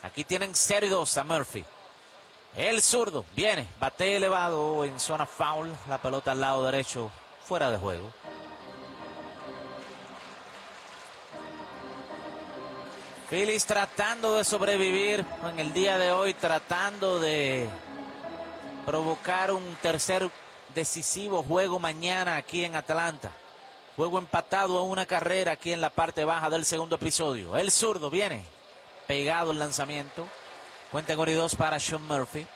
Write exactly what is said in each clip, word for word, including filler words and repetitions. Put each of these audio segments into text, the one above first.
Aquí tienen cero y dos a Murphy. El zurdo viene, bate elevado en zona foul. La pelota al lado derecho, fuera de juego. Phillies tratando de sobrevivir en el día de hoy, tratando de provocar un tercer decisivo juego mañana aquí en Atlanta. Juego empatado a una carrera aquí en la parte baja del segundo episodio. El zurdo viene, pegado el lanzamiento. Cuenta con y dos para Sean Murphy.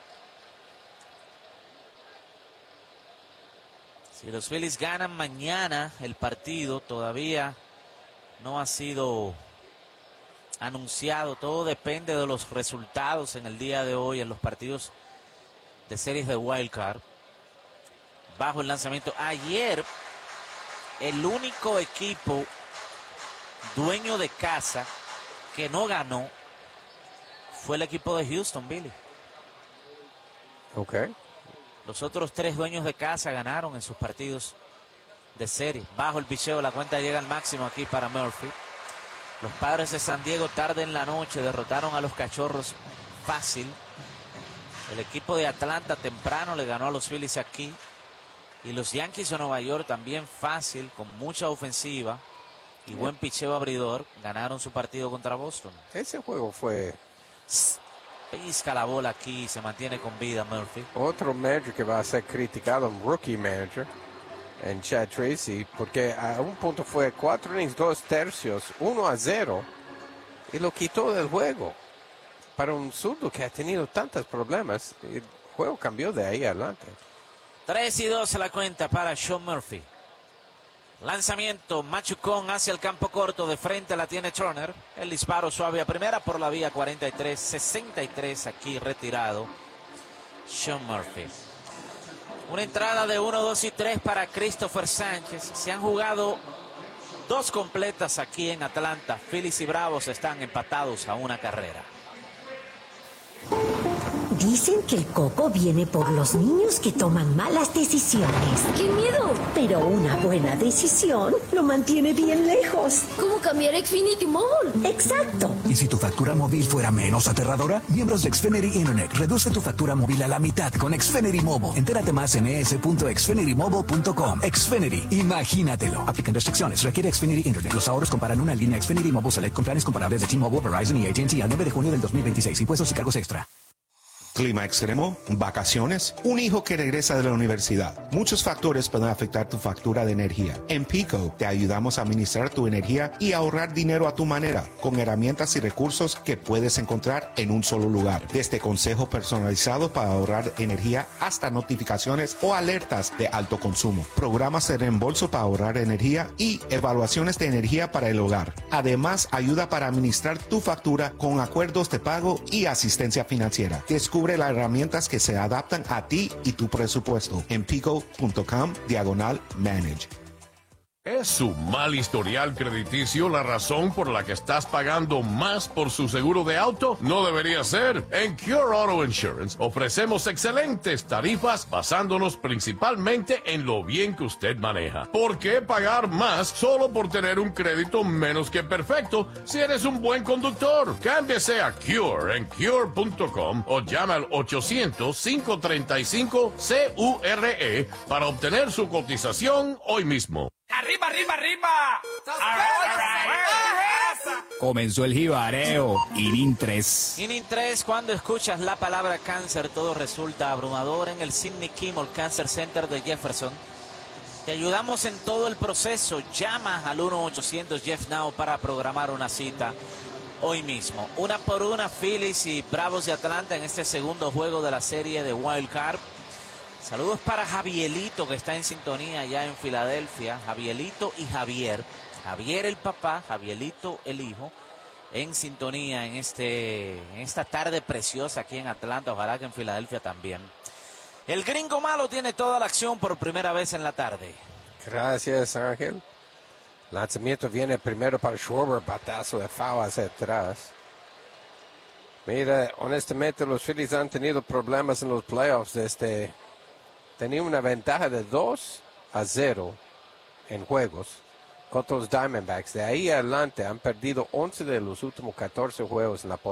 Si los Phillies ganan mañana el partido, todavía no ha sido anunciado. Todo depende de los resultados en el día de hoy en los partidos de series de Wild Card. Bajo el lanzamiento. Ayer, el único equipo dueño de casa que no ganó fue el equipo de Houston, Billy. Ok. Los otros tres dueños de casa ganaron en sus partidos de serie. Bajo el picheo, la cuenta llega al máximo aquí para Murphy. Los Padres de San Diego tarde en la noche derrotaron a los Cachorros fácil. El equipo de Atlanta temprano le ganó a los Phillies aquí. Y los Yankees de Nueva York también fácil, con mucha ofensiva y buen picheo abridor, ganaron su partido contra Boston. Ese juego fue... Pisca la bola aquí, se mantiene con vida Murphy. Otro manager que va a ser criticado, un rookie manager, en Chad Tracy, porque a un punto fue cuatro innings, dos tercios, uno a cero, y lo quitó del juego. Para un zurdo que ha tenido tantos problemas, el juego cambió de ahí adelante. tres y dos a la cuenta para Sean Murphy. Lanzamiento, machucón hacia el campo corto, de frente la tiene Turner. El disparo suave a primera por la vía cuarenta y tres sesenta y tres aquí retirado Sean Murphy. Una entrada de uno, dos y tres para Christopher Sánchez. Se han jugado dos completas aquí en Atlanta. Phillies y Bravos están empatados a una carrera. Dicen que el coco viene por los niños que toman malas decisiones. ¡Qué miedo! Pero una buena decisión lo mantiene bien lejos. ¿Cómo cambiar a Xfinity Mobile? Exacto. ¿Y si tu factura móvil fuera menos aterradora? Miembros de Xfinity Internet, reduce tu factura móvil a la mitad con Xfinity Mobile. Entérate más en e s punto xfinity mobile punto com. Xfinity, imagínatelo. Aplican restricciones. Requiere Xfinity Internet. Los ahorros comparan una línea Xfinity Mobile Select con planes comparables de T-Mobile, Verizon y A T and T al nueve de junio del dos mil veintiséis. Impuestos y cargos extra. Clima extremo, vacaciones, un hijo que regresa de la universidad. Muchos factores pueden afectar tu factura de energía. En Pico te ayudamos a administrar tu energía y ahorrar dinero a tu manera, con herramientas y recursos que puedes encontrar en un solo lugar. Desde consejos personalizados para ahorrar energía hasta notificaciones o alertas de alto consumo. Programas de reembolso para ahorrar energía y evaluaciones de energía para el hogar. Además, ayuda para administrar tu factura con acuerdos de pago y asistencia financiera. Descubre las herramientas que se adaptan a ti y tu presupuesto en pico punto com diagonal manage. ¿Es su mal historial crediticio la razón por la que estás pagando más por su seguro de auto? No debería ser. En Cure Auto Insurance ofrecemos excelentes tarifas basándonos principalmente en lo bien que usted maneja. ¿Por qué pagar más solo por tener un crédito menos que perfecto si eres un buen conductor? Cámbiese a Cure en cure punto com o llama al ochocientos, cinco treinta y cinco, C U R E para obtener su cotización hoy mismo. ¡Arriba, arriba, arriba! Comenzó el jibareo. Inning tres. Inning tres, cuando escuchas la palabra cáncer, todo resulta abrumador en el Sidney Kimmel Cancer Center de Jefferson. Te ayudamos en todo el proceso. Llama al uno ochocientos Jeff Now para programar una cita hoy mismo. Una por una, Phillies y Bravos de Atlanta en este segundo juego de la serie de Wild Card. Saludos para Javielito, que está en sintonía ya en Filadelfia. Javielito y Javier. Javier el papá, Javielito el hijo, en sintonía en, este, en esta tarde preciosa aquí en Atlanta. Ojalá que en Filadelfia también. El gringo malo tiene toda la acción por primera vez en la tarde. Gracias, Ángel. Lanzamiento viene primero para Schwarber, batazo de foul hacia atrás. Mira, honestamente los Phillies han tenido problemas en los playoffs desde... Tenía una ventaja de dos a cero en juegos contra los Diamondbacks. De ahí adelante han perdido once de los últimos catorce juegos en la